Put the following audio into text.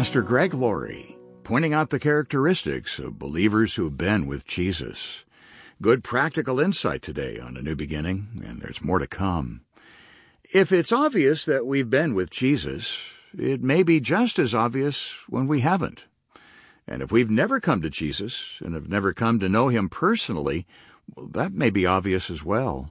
Pastor Greg Laurie, pointing out the characteristics of believers who have been with Jesus. Good practical insight today on a new beginning, and there's more to come. If it's obvious that we've been with Jesus, it may be just as obvious when we haven't. And if we've never come to Jesus and have never come to know him personally, well, that may be obvious as well.